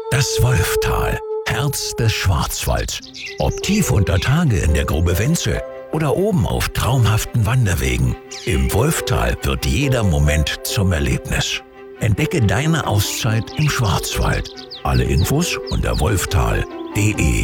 Das Wolftal, Herz des Schwarzwalds. Ob tief unter Tage in der Grube Wenzel oder oben auf traumhaften Wanderwegen. Im Wolftal wird jeder Moment zum Erlebnis. Entdecke deine Auszeit im Schwarzwald. Alle Infos unter wolftal.de.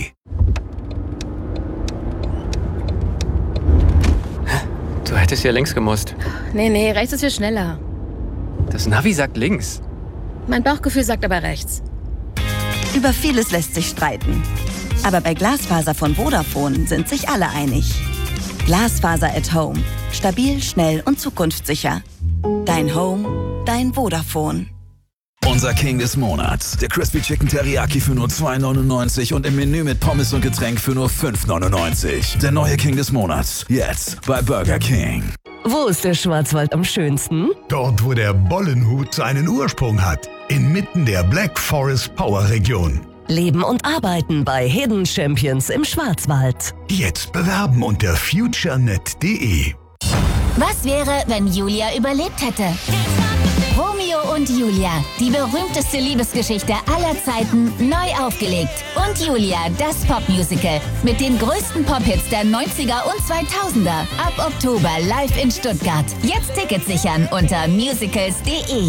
Du hättest ja links gemusst. Nee, rechts ist viel schneller. Das Navi sagt links. Mein Bauchgefühl sagt aber rechts. Über vieles lässt sich streiten. Aber bei Glasfaser von Vodafone sind sich alle einig. Glasfaser at Home. Stabil, schnell und zukunftssicher. Dein Home, dein Vodafone. Unser King des Monats. Der Crispy Chicken Teriyaki für nur $2,99 und im Menü mit Pommes und Getränk für nur $5,99. Der neue King des Monats. Jetzt bei Burger King. Wo ist der Schwarzwald am schönsten? Dort, wo der Bollenhut seinen Ursprung hat. Inmitten der Black Forest Power Region. Leben und arbeiten bei Hidden Champions im Schwarzwald. Jetzt bewerben unter futurenet.de. Was wäre, wenn Julia überlebt hätte? Romeo und Julia, die berühmteste Liebesgeschichte aller Zeiten, neu aufgelegt. Und Julia, das Popmusical mit den größten Pop-Hits der 90er und 2000er. Ab Oktober live in Stuttgart. Jetzt Tickets sichern unter musicals.de.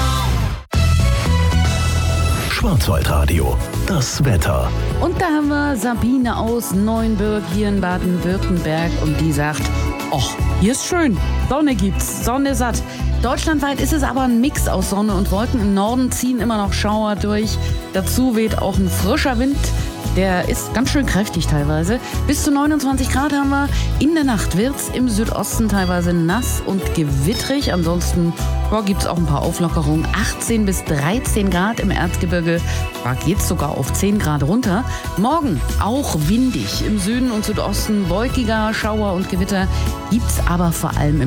Schwarzwaldradio, das Wetter. Und da haben wir Sabine aus Neuenbürg hier in Baden-Württemberg und die sagt, ach, hier ist schön, Sonne gibt's, Sonne satt. Deutschlandweit ist es aber ein Mix aus Sonne und Wolken. Im Norden ziehen immer noch Schauer durch. Dazu weht auch ein frischer Wind. Der ist ganz schön kräftig teilweise. Bis zu 29 Grad haben wir. In der Nacht wird's im Südosten teilweise nass und gewittrig. Ansonsten gibt's auch ein paar Auflockerungen. 18 bis 13 Grad im Erzgebirge. Da geht's sogar auf 10 Grad runter. Morgen auch windig. Im Süden und Südosten wolkiger, Schauer und Gewitter. Gibt's aber vor allem im